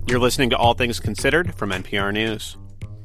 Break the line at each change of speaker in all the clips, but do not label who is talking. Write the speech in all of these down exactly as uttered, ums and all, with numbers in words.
You're listening to All Things Considered from N P R News.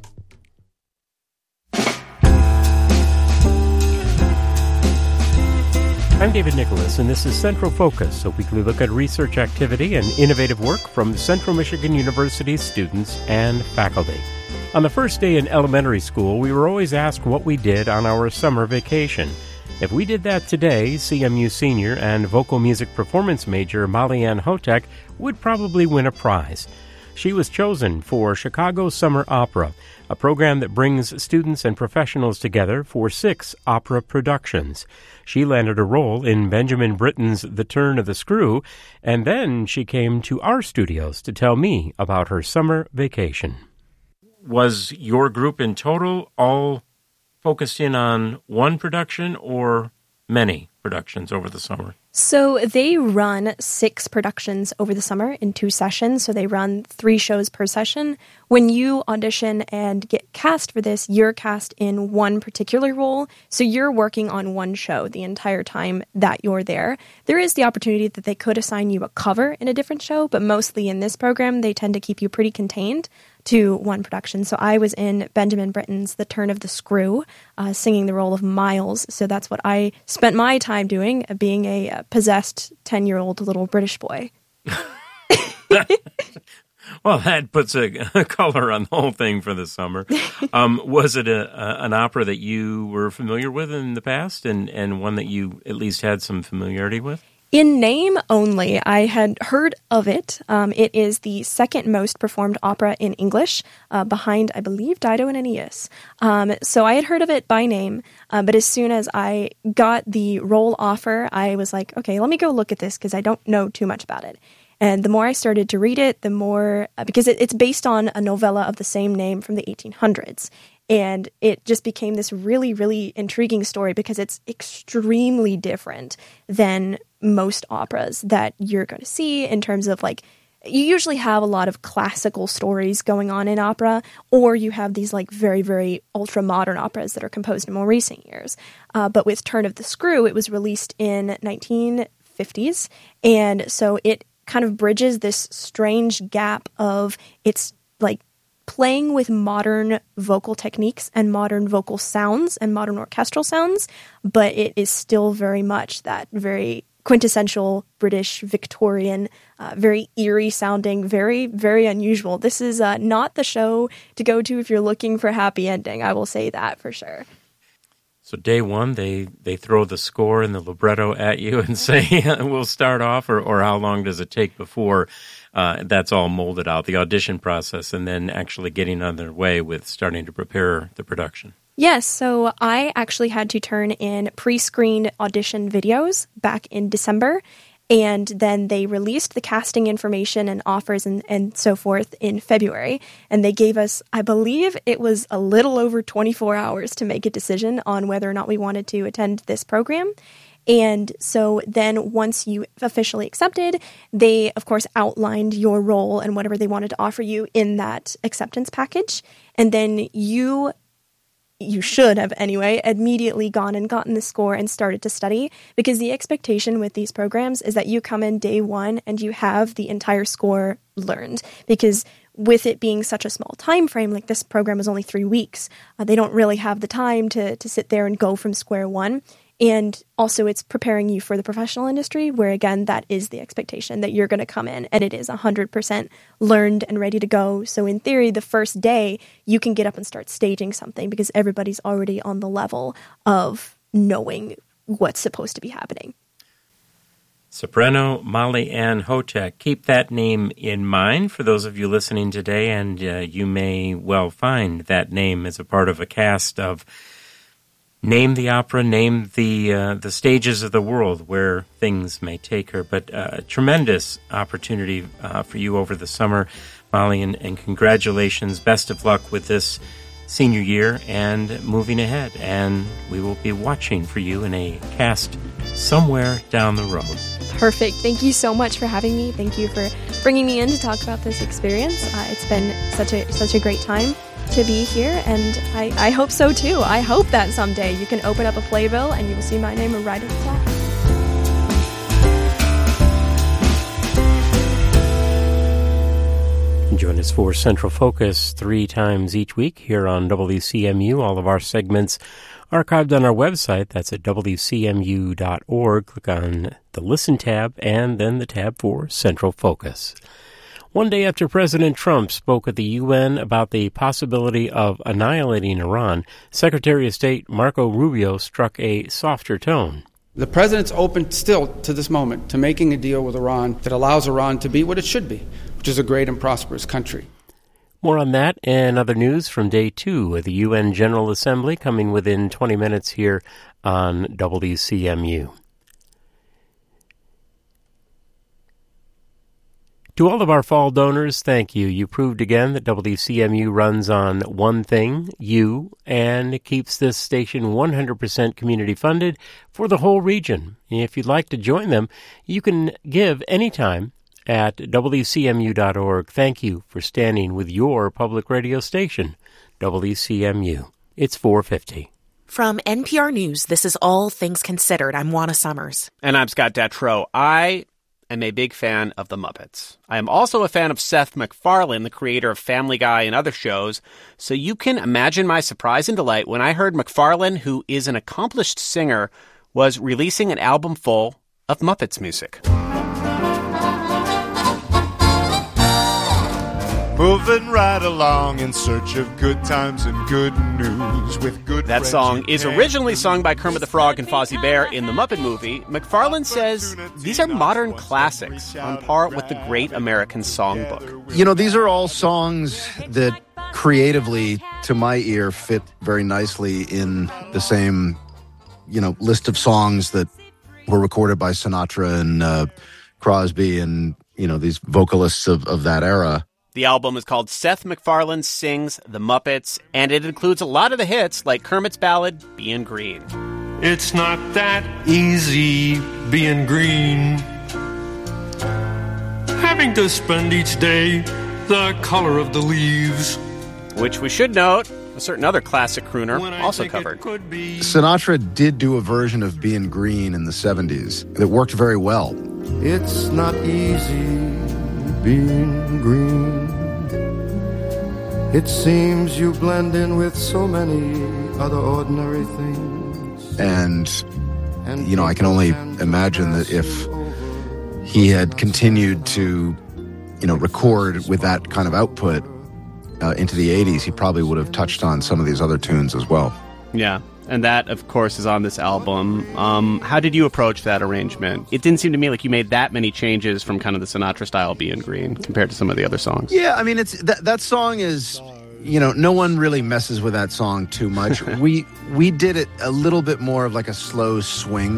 I'm David Nicholas, and this is Central Focus, a weekly look at research activity and innovative work from Central Michigan University's students and faculty. On the first day in elementary school, we were always asked what we did on our summer vacation. If we did that today, C M U senior and vocal music performance major Molly Ann Hotek would probably win a prize. She was chosen for Chicago Summer Opera, a program that brings students and professionals together for six opera productions. She landed a role in Benjamin Britten's The Turn of the Screw, and then she came to our studios to tell me about her summer vacation. Was your group in total all focused in on one production or many productions over the summer?
So they run six productions over the summer in two sessions. So they run three shows per session. When you audition and get cast for this, you're cast in one particular role. So you're working on one show the entire time that you're there. There is the opportunity that they could assign you a cover in a different show, but mostly in this program, they tend to keep you pretty contained to one production. So I was in Benjamin Britten's The Turn of the Screw, uh, singing the role of Miles. So that's what I spent my time doing, uh, being a uh, possessed ten-year-old little British boy.
Well, that puts a, a color on the whole thing for the summer. Um, was it a, a, an opera that you were familiar with in the past and, and one that you at least had some familiarity with?
In name only, I had heard of it. Um, it is the second most performed opera in English, uh, behind, I believe, Dido and Aeneas. Um, so I had heard of it by name, uh, but as soon as I got the role offer, I was like, okay, let me go look at this because I don't know too much about it. And the more I started to read it, the more, uh, because it, it's based on a novella of the same name from the eighteen hundreds. And it just became this really, really intriguing story because it's extremely different than most operas that you're going to see in terms of, like, you usually have a lot of classical stories going on in opera, or you have these like very, very ultra-modern operas that are composed in more recent years. Uh, but with Turn of the Screw, it was released in nineteen fifties, and so it kind of bridges this strange gap of it's like playing with modern vocal techniques and modern vocal sounds and modern orchestral sounds, but it is still very much that very quintessential British Victorian, uh, very eerie sounding, very, very unusual. This is uh, not the show to go to if you're looking for a happy ending. I will say that for sure.
So day one, they, they throw the score and the libretto at you and say, we'll start off, or, or how long does it take before uh, that's all molded out, the audition process, and then actually getting on their way with starting to prepare the production?
Yes, so I actually had to turn in pre-screened audition videos back in December, and then they released the casting information and offers and, and so forth in February. And they gave us, I believe it was a little over twenty-four hours to make a decision on whether or not we wanted to attend this program. And so then once you officially accepted, they, of course, outlined your role and whatever they wanted to offer you in that acceptance package. And then you... you should have anyway, immediately gone and gotten the score and started to study, because the expectation with these programs is that you come in day one and you have the entire score learned, because with it being such a small time frame, like this program is only three weeks, uh, they don't really have the time to to sit there and go from square one. And also it's preparing you for the professional industry, where, again, that is the expectation that you're going to come in and it is one hundred percent learned and ready to go. So in theory, the first day, you can get up and start staging something because everybody's already on the level of knowing what's supposed to be happening.
Soprano Molly Ann Hotek. Keep that name in mind for those of you listening today, and uh, you may well find that name as a part of a cast of Name the opera, name the uh, the stages of the world where things may take her. But uh, a tremendous opportunity uh, for you over the summer, Molly, and, and congratulations. Best of luck with this senior year and moving ahead. And we will be watching for you in a cast somewhere down the road.
Perfect. Thank you so much for having me. Thank you for bringing me in to talk about this experience. Uh, it's been such a such a great time to be here, and I, I hope so too. I hope that someday you can open up a playbill and you will see my name right at the top.
Join us for Central Focus three times each week here on W C M U. All of our segments archived on our website. That's at W C M U dot org. Click on the Listen tab and then the tab for Central Focus. One day after President Trump spoke at the U N about the possibility of annihilating Iran, Secretary of State Marco Rubio struck a softer tone.
The president's open still to this moment to making a deal with Iran that allows Iran to be what it should be, which is a great and prosperous country.
More on that and other news from day two of the U N General Assembly coming within twenty minutes here on W C M U. To all of our fall donors, thank you. You proved again that W C M U runs on one thing, you, and keeps this station one hundred percent community funded for the whole region. If you'd like to join them, you can give anytime at W C M U dot org. Thank you for standing with your public radio station, W C M U. It's four fifty.
From N P R News, this is All Things Considered. I'm Juana Summers.
And I'm Scott Detrow. I am a big fan of The Muppets. I am also a fan of Seth MacFarlane, the creator of Family Guy and other shows. So you can imagine my surprise and delight when I heard MacFarlane, who is an accomplished singer, was releasing an album full of Muppets music.
Moving right along in search of good times and good news with good
That song is originally sung by Kermit the Frog and Fozzie Bear in the Muppet movie. MacFarlane says these are modern classics on par with the Great American Songbook.
You know, these are all songs that creatively, to my ear, fit very nicely in the same, you know, list of songs that were recorded by Sinatra and uh, Crosby and, you know, these vocalists of, of that era.
The album is called Seth MacFarlane Sings the Muppets, and it includes a lot of the hits like Kermit's ballad, Bein' Green.
It's not that easy being green. Having to spend each day the color of the leaves.
Which we should note, a certain other classic crooner also covered.
Sinatra did do a version of Bein' Green in the seventies that worked very well.
It's not easy being green. It seems you blend in with so many other ordinary things.
And, you know, I can only imagine that if he had continued to, you know, record with that kind of output uh, into the eighties, he probably would have touched on some of these other tunes as well.
Yeah, and that, of course, is on this album. Um, how did you approach that arrangement? It didn't seem to me like you made that many changes from kind of the Sinatra style Bein' Green compared to some of the other songs.
Yeah, I mean, it's that that song is, you know, no one really messes with that song too much. we we did it a little bit more of like a slow swing